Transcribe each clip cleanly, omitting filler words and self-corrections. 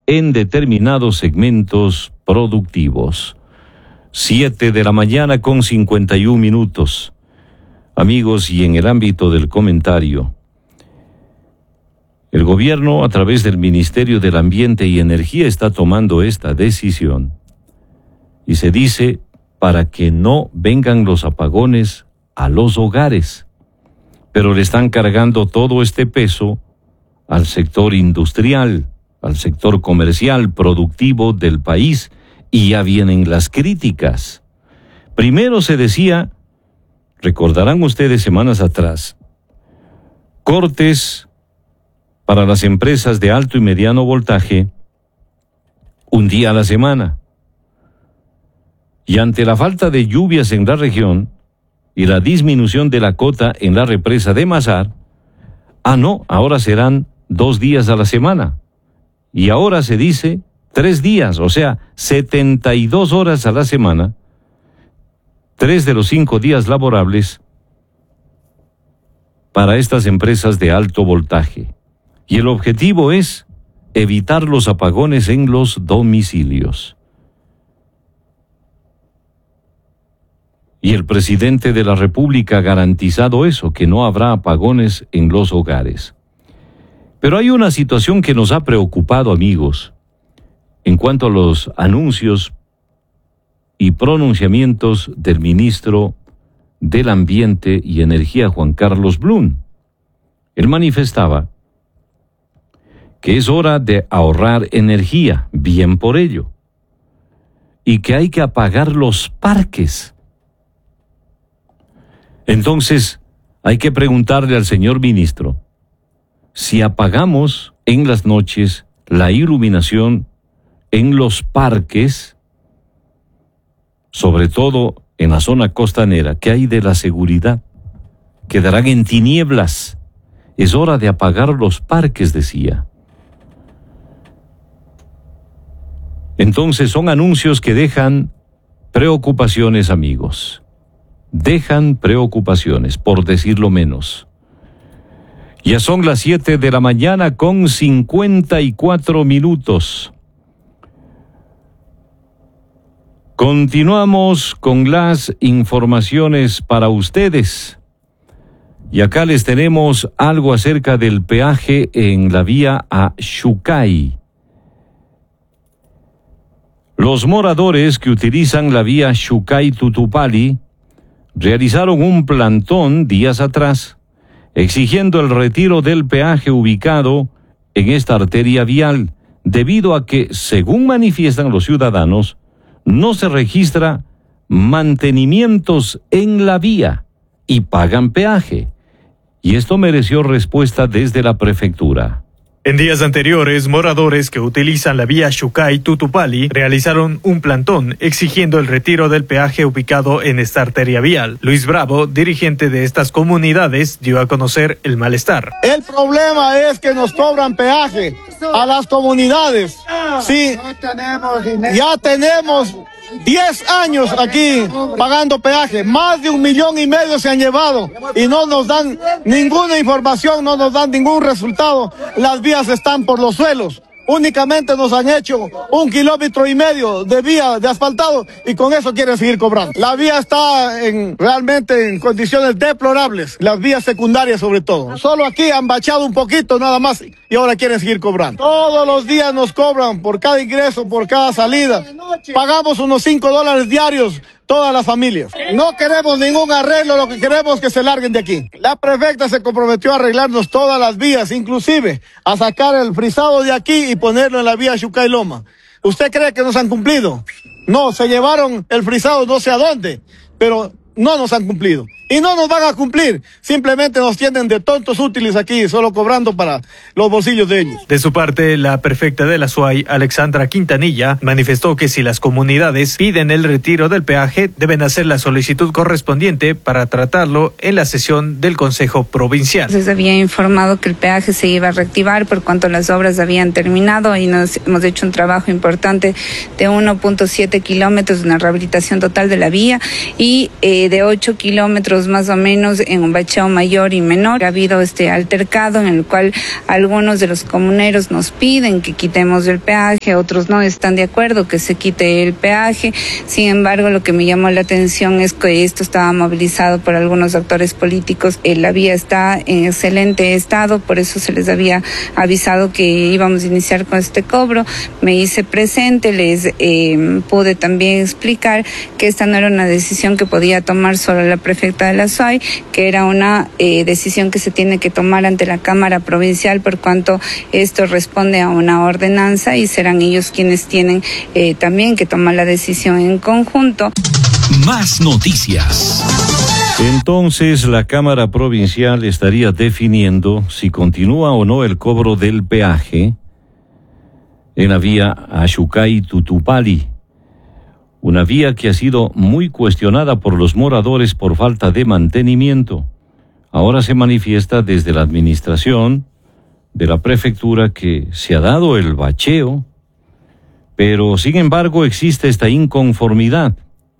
en determinados segmentos productivos. 7:51 a.m. Amigos, y en el ámbito del comentario, el gobierno, a través del Ministerio del Ambiente y Energía, está tomando esta decisión. Y se dice para que no vengan los apagones a los hogares. Pero le están cargando todo este peso al sector industrial, al sector comercial, productivo del país, y ya vienen las críticas. Primero se decía, recordarán ustedes semanas atrás, cortes para las empresas de alto y mediano voltaje, un día a la semana. Y ante la falta de lluvias en la región y la disminución de la cota en la represa de Mazar, ahora serán 2 días a la semana. Y ahora se dice 3 días, o sea, 72 horas a la semana, 3 de los 5 días laborables para estas empresas de alto voltaje. Y el objetivo es evitar los apagones en los domicilios. Y el presidente de la República ha garantizado eso, que no habrá apagones en los hogares. Pero hay una situación que nos ha preocupado, amigos, en cuanto a los anuncios y pronunciamientos del ministro del Ambiente y Energía, Juan Carlos Blum. Él manifestaba que es hora de ahorrar energía, bien por ello, y que hay que apagar los parques. Entonces, hay que preguntarle al señor ministro, si apagamos en las noches la iluminación en los parques, sobre todo en la zona costanera, ¿qué hay de la seguridad? Quedarán en tinieblas. Es hora de apagar los parques, decía. Entonces son anuncios que dejan preocupaciones, amigos. Dejan preocupaciones, por decirlo menos. Ya son las 7:54 a.m. Continuamos con las informaciones para ustedes. Y acá les tenemos algo acerca del peaje en la vía a Xucay. Los moradores que utilizan la vía Xucay-Tutupali realizaron un plantón días atrás, exigiendo el retiro del peaje ubicado en esta arteria vial, debido a que, según manifiestan los ciudadanos, no se registra mantenimientos en la vía y pagan peaje. Y esto mereció respuesta desde la prefectura. En días anteriores, moradores que utilizan la vía Xucay-Tutupali realizaron un plantón exigiendo el retiro del peaje ubicado en esta arteria vial. Luis Bravo, dirigente de estas comunidades, dio a conocer el malestar. El problema es que nos cobran peaje a las comunidades. Sí, ya tenemos 10 años aquí pagando peaje, más de 1,5 millones se han llevado y no nos dan ninguna información, no nos dan ningún resultado. Las vías están por los suelos. Únicamente nos han hecho 1,5 kilómetros de vía de asfaltado y con eso quieren seguir cobrando. La vía está realmente en condiciones deplorables, las vías secundarias sobre todo. Solo aquí han bachado un poquito nada más y ahora quieren seguir cobrando. Todos los días nos cobran por cada ingreso, por cada salida. Pagamos unos $5 diarios todas las familias. No queremos ningún arreglo, lo que queremos es que se larguen de aquí. La prefecta se comprometió a arreglarnos todas las vías, inclusive a sacar el frisado de aquí y ponerlo en la vía Xucay-Loma. ¿Usted cree que nos han cumplido? No, se llevaron el frisado no sé a dónde, pero no nos han cumplido. Y no nos van a cumplir, simplemente nos tienen de tontos útiles aquí, solo cobrando para los bolsillos de ellos. De su parte, la prefecta de la SUAY, Alexandra Quintanilla, manifestó que si las comunidades piden el retiro del peaje, deben hacer la solicitud correspondiente para tratarlo en la sesión del Consejo Provincial. Se había informado que el peaje se iba a reactivar por cuanto las obras habían terminado y nos hemos hecho un trabajo importante de 1.7 kilómetros, una rehabilitación total de la vía y de 8 kilómetros nosotros más o menos en un bacheo mayor y menor. Ha habido este altercado en el cual algunos de los comuneros nos piden que quitemos el peaje, otros no están de acuerdo que se quite el peaje. Sin embargo, lo que me llamó la atención es que esto estaba movilizado por algunos actores políticos. La vía está en excelente estado, por eso se les había avisado que íbamos a iniciar con este cobro. Me hice presente, les pude también explicar que esta no era una decisión que podía tomar solo la prefecta de la SUAY, que era una decisión que se tiene que tomar ante la Cámara Provincial, por cuanto esto responde a una ordenanza y serán ellos quienes tienen también que tomar la decisión en conjunto. Más noticias. Entonces, la Cámara Provincial estaría definiendo si continúa o no el cobro del peaje en la vía Axucay-Tutupali, una vía que ha sido muy cuestionada por los moradores por falta de mantenimiento. Ahora se manifiesta desde la administración de la prefectura que se ha dado el bacheo, pero sin embargo existe esta inconformidad.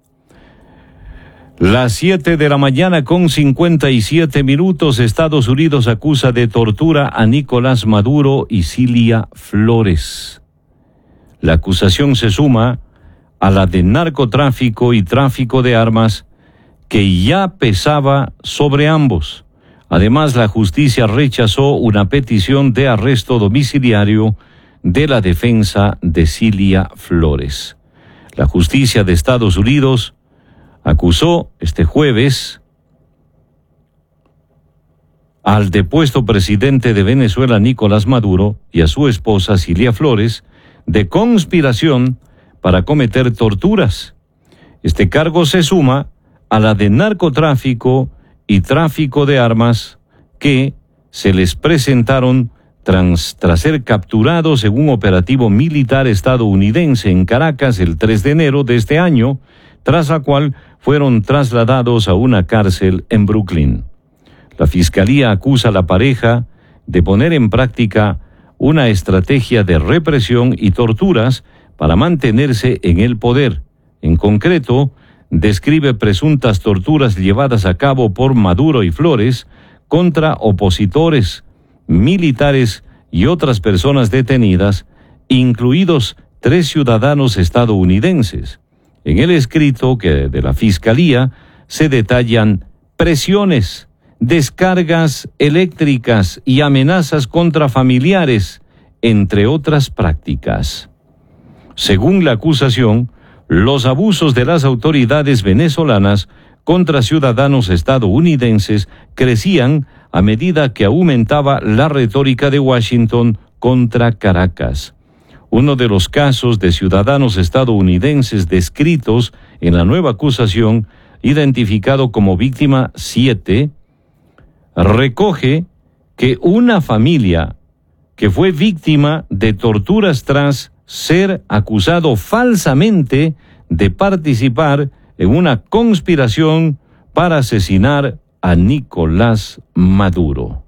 Las 7 de la mañana con 57 minutos, Estados Unidos acusa de tortura a Nicolás Maduro y Cilia Flores. La acusación se suma a la de narcotráfico y tráfico de armas que ya pesaba sobre ambos. Además, la justicia rechazó una petición de arresto domiciliario de la defensa de Cilia Flores. La justicia de Estados Unidos acusó este jueves al depuesto presidente de Venezuela, Nicolás Maduro, y a su esposa, Cilia Flores, de conspiración para cometer torturas. Este cargo se suma a la de narcotráfico y tráfico de armas que se les presentaron tras ser capturados en un operativo militar estadounidense en Caracas el 3 de enero de este año, tras la cual fueron trasladados a una cárcel en Brooklyn. La Fiscalía acusa a la pareja de poner en práctica una estrategia de represión y torturas para mantenerse en el poder. En concreto, describe presuntas torturas llevadas a cabo por Maduro y Flores contra opositores, militares y otras personas detenidas, incluidos 3 ciudadanos estadounidenses. En el escrito de la Fiscalía se detallan presiones, descargas eléctricas y amenazas contra familiares, entre otras prácticas. Según la acusación, los abusos de las autoridades venezolanas contra ciudadanos estadounidenses crecían a medida que aumentaba la retórica de Washington contra Caracas. Uno de los casos de ciudadanos estadounidenses descritos en la nueva acusación, identificado como víctima 7, recoge que una familia que fue víctima de torturas tras ser acusado falsamente de participar en una conspiración para asesinar a Nicolás Maduro.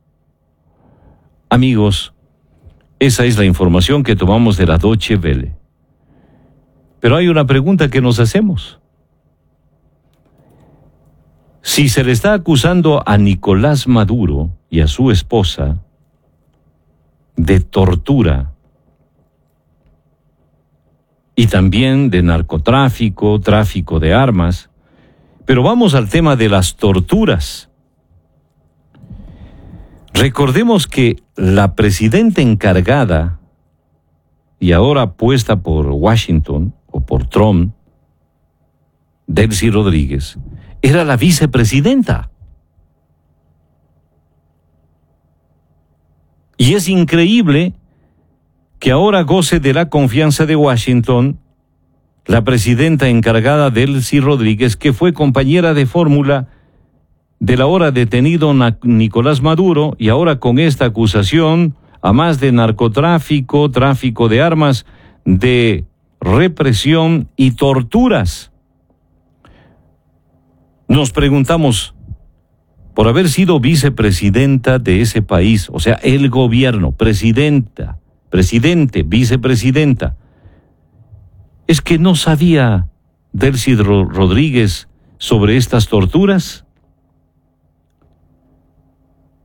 Amigos, esa es la información que tomamos de la Deutsche Welle. Pero hay una pregunta que nos hacemos. Si se le está acusando a Nicolás Maduro y a su esposa de tortura y también de narcotráfico, tráfico de armas, pero vamos al tema de las torturas. Recordemos que la presidenta encargada y ahora puesta por Washington o por Trump, Delcy Rodríguez, era la vicepresidenta. Y es increíble que ahora goce de la confianza de Washington la presidenta encargada Delcy Rodríguez, que fue compañera de fórmula del ahora detenido Nicolás Maduro, y ahora con esta acusación, a más de narcotráfico, tráfico de armas, de represión y torturas. Nos preguntamos, por haber sido vicepresidenta de ese país, o sea, el gobierno, presidenta, presidente, vicepresidenta, ¿es que no sabía Delcy Rodríguez sobre estas torturas?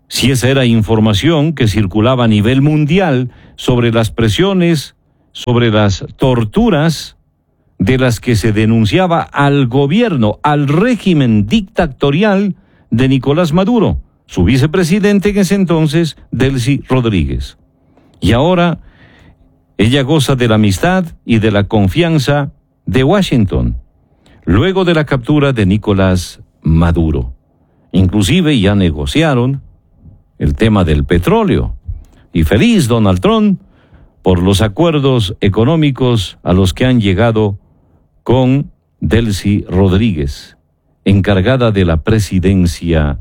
si esa era información que circulaba a nivel mundial sobre las presiones, sobre las torturas de las que se denunciaba al gobierno, al régimen dictatorial de Nicolás Maduro, su vicepresidente en ese entonces, Delcy Rodríguez. Y ahora ella goza de la amistad y de la confianza de Washington, luego de la captura de Nicolás Maduro. Inclusive ya negociaron el tema del petróleo. Y feliz Donald Trump por los acuerdos económicos a los que han llegado con Delcy Rodríguez, encargada de la presidencia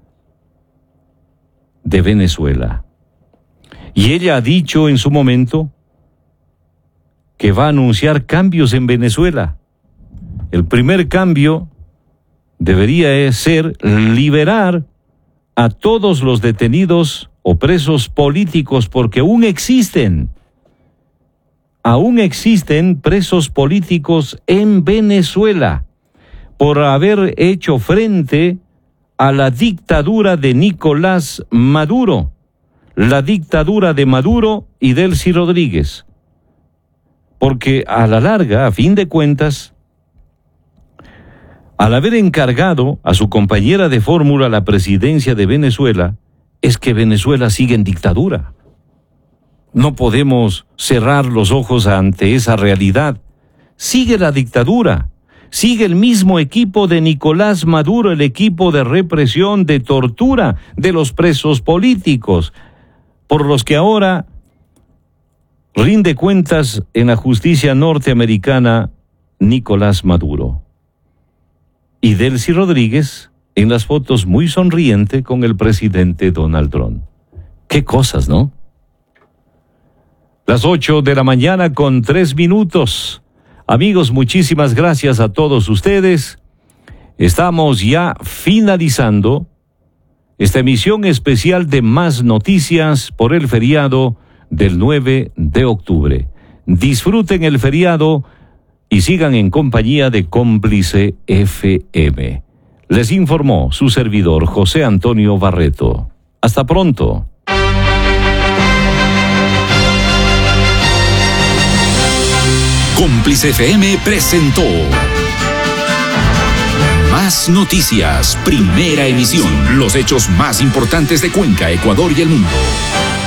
de Venezuela. Y ella ha dicho en su momento que va a anunciar cambios en Venezuela. El primer cambio debería ser liberar a todos los detenidos o presos políticos, porque aún existen presos políticos en Venezuela por haber hecho frente a la dictadura de Nicolás Maduro, la dictadura de Maduro y Delcy Rodríguez. Porque a la larga, a fin de cuentas, al haber encargado a su compañera de fórmula la presidencia de Venezuela, es que Venezuela sigue en dictadura. No podemos cerrar los ojos ante esa realidad. Sigue la dictadura, sigue el mismo equipo de Nicolás Maduro, el equipo de represión, de tortura de los presos políticos, por los que ahora rinde cuentas en la justicia norteamericana Nicolás Maduro. Y Delcy Rodríguez en las fotos muy sonriente con el presidente Donald Trump. Qué cosas, ¿no? Las 8:03 a.m. Amigos, muchísimas gracias a todos ustedes. Estamos ya finalizando esta emisión especial de Más Noticias por el feriado del 9 de octubre. Disfruten el feriado y sigan en compañía de Cómplice FM. Les informó su servidor José Antonio Barreto. Hasta pronto. Cómplice FM presentó Más Noticias, primera emisión. Los hechos más importantes de Cuenca, Ecuador y el mundo.